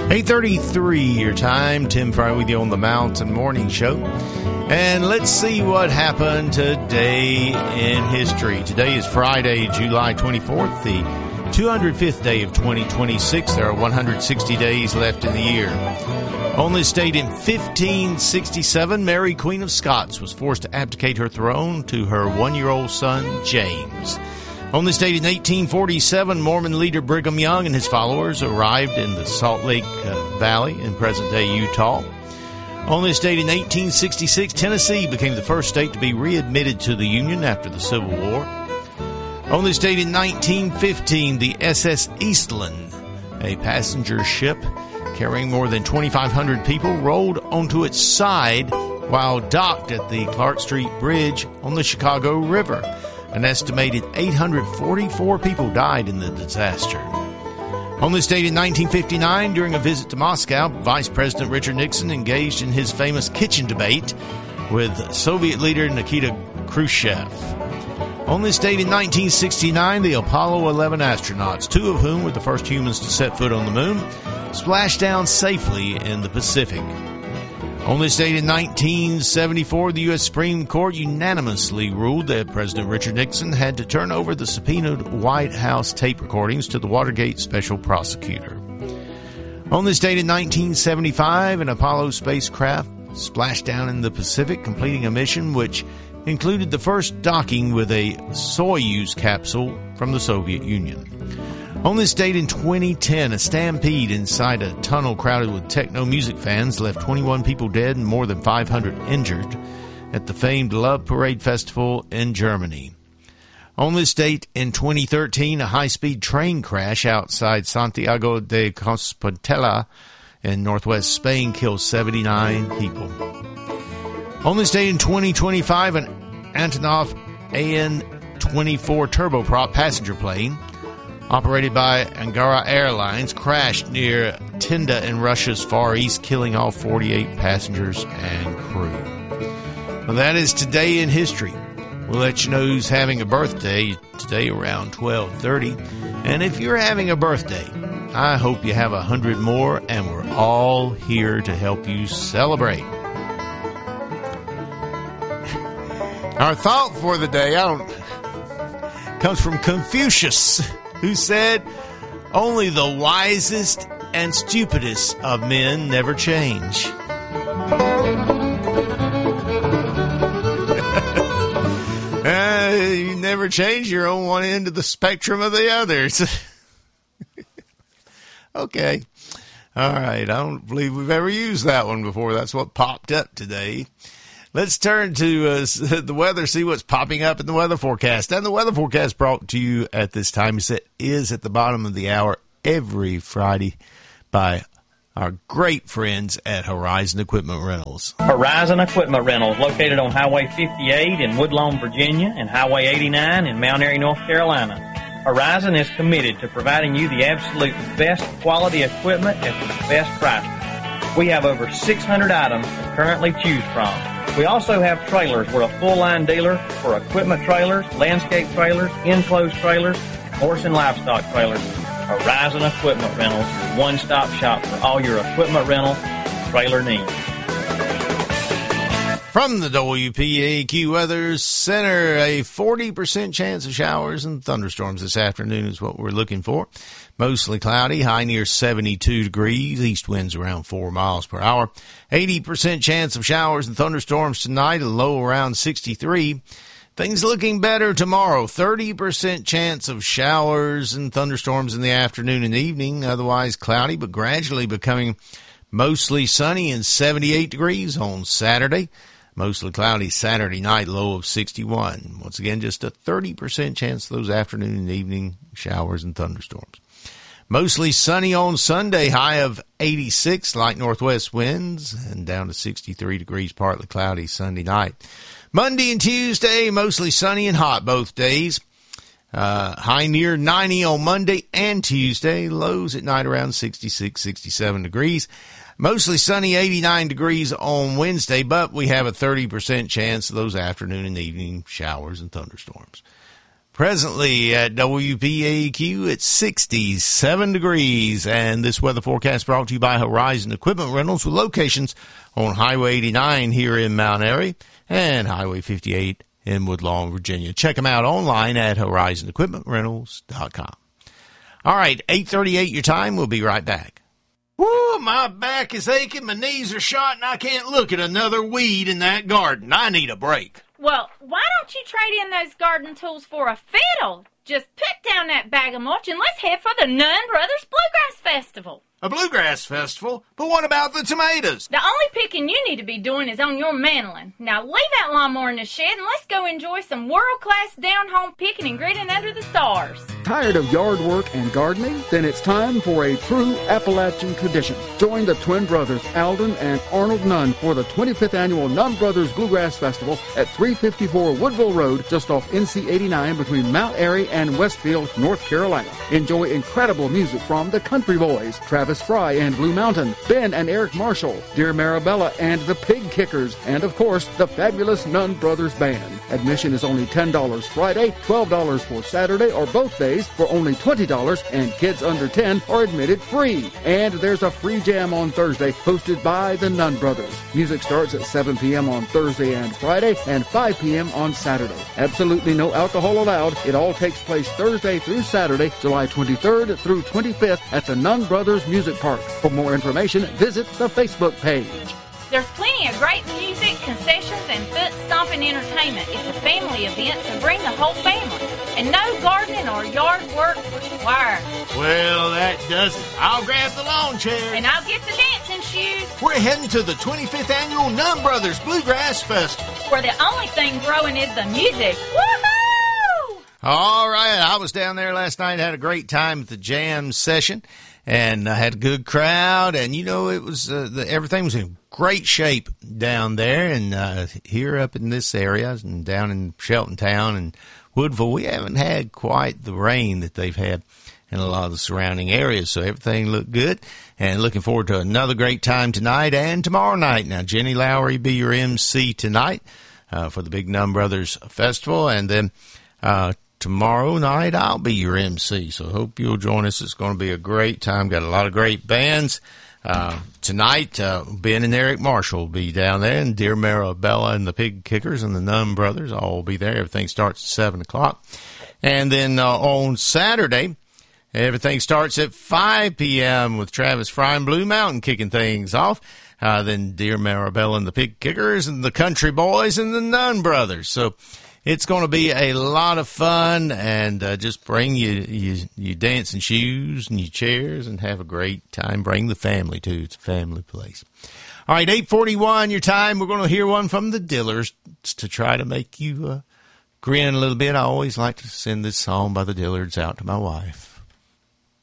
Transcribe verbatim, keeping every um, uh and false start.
eight thirty-three your time. Tim Fry with you on the Mountain Morning Show. And let's see what happened today in history. Today is Friday, July twenty-fourth, the two hundred fifth day of twenty twenty-six. There are one hundred sixty days left in the year. On this date in fifteen sixty-seven, Mary, Queen of Scots, was forced to abdicate her throne to her one-year-old son, James. On this date in eighteen forty-seven, Mormon leader Brigham Young and his followers arrived in the Salt Lake uh, Valley in present-day Utah. On this date in eighteen sixty-six, Tennessee became the first state to be readmitted to the Union after the Civil War. On this date in nineteen fifteen, the S S Eastland, a passenger ship carrying more than twenty-five hundred people, rolled onto its side while docked at the Clark Street Bridge on the Chicago River. An estimated eight hundred forty-four people died in the disaster. On this date in nineteen fifty-nine, during a visit to Moscow, Vice President Richard Nixon engaged in his famous kitchen debate with Soviet leader Nikita Khrushchev. On this date in nineteen sixty-nine, the Apollo eleven astronauts, two of whom were the first humans to set foot on the moon, splashed down safely in the Pacific. On this date in nineteen seventy-four, the U S Supreme Court unanimously ruled that President Richard Nixon had to turn over the subpoenaed White House tape recordings to the Watergate special prosecutor. On this date in nineteen seventy-five, an Apollo spacecraft splashed down in the Pacific, completing a mission which included the first docking with a Soyuz capsule from the Soviet Union. On this date in twenty ten, a stampede inside a tunnel crowded with techno music fans left twenty-one people dead and more than five hundred injured at the famed Love Parade Festival in Germany. On this date in twenty thirteen, a high-speed train crash outside Santiago de Compostela in northwest Spain killed seventy-nine people. On this date in twenty twenty-five, an Antonov A N twenty-four turboprop passenger plane operated by Angara Airlines crashed near Tinda in Russia's Far East, killing all forty-eight passengers and crew. Well, that is today in history. We'll let you know who's having a birthday today around twelve thirty. And if you're having a birthday, I hope you have a hundred more, and we're all here to help you celebrate. Our thought for the day I don't, comes from Confucius, who said, "Only the wisest and stupidest of men never change." uh, you never change. You're on one end of the spectrum of the others. Okay. All right. I don't believe we've ever used that one before. That's what popped up today. Let's turn to uh, the weather, see what's popping up in the weather forecast. And the weather forecast brought to you at this time is at the bottom of the hour every Friday by our great friends at Horizon Equipment Rentals. Horizon Equipment Rentals, located on Highway fifty-eight in Woodlawn, Virginia, and Highway eighty-nine in Mount Airy, North Carolina. Horizon is committed to providing you the absolute best quality equipment at the best price. We have over six hundred items to currently choose from. We also have trailers. We're a full-line dealer for equipment trailers, landscape trailers, enclosed trailers, and horse and livestock trailers. Horizon Equipment Rentals, your one-stop shop for all your equipment rental and trailer needs. From the W P A Q Weather Center, a forty percent chance of showers and thunderstorms this afternoon is what we're looking for. Mostly cloudy, high near seventy-two degrees, east winds around four miles per hour. eighty percent chance of showers and thunderstorms tonight, a low around sixty-three. Things looking better tomorrow, thirty percent chance of showers and thunderstorms in the afternoon and evening, otherwise cloudy, but gradually becoming mostly sunny and seventy-eight degrees on Saturday. Mostly cloudy Saturday night, low of sixty-one. Once again, just a thirty percent chance of those afternoon and evening showers and thunderstorms. Mostly sunny on Sunday, high of eighty-six, light northwest winds, and down to sixty-three degrees, partly cloudy Sunday night. Monday and Tuesday, mostly sunny and hot both days. Uh, high near ninety on Monday and Tuesday. Lows at night around sixty-six, sixty-seven degrees. Mostly sunny, eighty-nine degrees on Wednesday, but we have a thirty percent chance of those afternoon and evening showers and thunderstorms. Presently at W P A Q, it's sixty-seven degrees, and this weather forecast brought to you by Horizon Equipment Rentals with locations on Highway eighty-nine here in Mount Airy and Highway fifty-eight in Woodlawn, Virginia. Check them out online at horizon equipment rentals dot com. All right, eight thirty-eight your time. We'll be right back. Woo, my back is aching, my knees are shot, and I can't look at another weed in that garden. I need a break. Well, why don't you trade in those garden tools for a fiddle? Just put down that bag of mulch and let's head for the Nunn Brothers Bluegrass Festival. A bluegrass festival? But what about the tomatoes? The only picking you need to be doing is on your mandolin. Now leave that lawnmower in the shed and let's go enjoy some world-class down-home picking and gritting under the stars. Tired of yard work and gardening? Then it's time for a true Appalachian tradition. Join the twin brothers Alden and Arnold Nunn for the twenty-fifth Annual Nunn Brothers Bluegrass Festival at three fifty-four Woodville Road, just off N C eighty-nine between Mount Airy and Westfield, North Carolina. Enjoy incredible music from the Country Boys, Travis Fry and Blue Mountain, Ben and Eric Marshall, Dear Marabella and the Pig Kickers, and of course, the fabulous Nunn Brothers Band. Admission is only ten dollars Friday, twelve dollars for Saturday or both days for only twenty dollars, and kids under ten are admitted free. And there's a free jam on Thursday hosted by the Nunn Brothers. Music starts at seven p.m. on Thursday and Friday and five p.m. on Saturday. Absolutely no alcohol allowed. It all takes place Thursday through Saturday, July twenty-third through twenty-fifth at the Nunn Brothers Music Park. For more information, visit the Facebook page. There's plenty of great music, concessions, and foot-stomping entertainment. It's a family event, so bring the whole family. And no gardening or yard work required. Well, that does it. I'll grab the lawn chair. And I'll get the dancing shoes. We're heading to the twenty-fifth Annual Nunn Brothers Bluegrass Festival, where the only thing growing is the music. Woohoo! All right, I was down there last night, had a great time at the jam session, and I had a good crowd, and, you know, it was uh, the, everything was in great shape down there, and uh, here up in this area and down in Sheltontown and Woodville, we haven't had quite the rain that they've had in a lot of the surrounding areas, so everything looked good, and looking forward to another great time tonight and tomorrow night. Now, Jenny Lowry be your M C tonight uh, for the Big Nunn Brothers Festival, and then uh tomorrow night, I'll be your M C, so hope you'll join us. It's going to be a great time. Got a lot of great bands. Uh, tonight, uh, Ben and Eric Marshall will be down there, and Dear Marabella and the Pig Kickers and the Nunn Brothers all will be there. Everything starts at seven o'clock. And then uh, on Saturday, everything starts at five p.m. with Travis Fry and Blue Mountain kicking things off. Uh, then Dear Marabella and the Pig Kickers and the Country Boys and the Nunn Brothers. So it's going to be a lot of fun, and uh, just bring your, your, your dancing shoes and your chairs and have a great time. Bring the family, too. It's a family place. All right, eight forty-one your time. We're going to hear one from the Dillards to try to make you uh, grin a little bit. I always like to send this song by the Dillards out to my wife.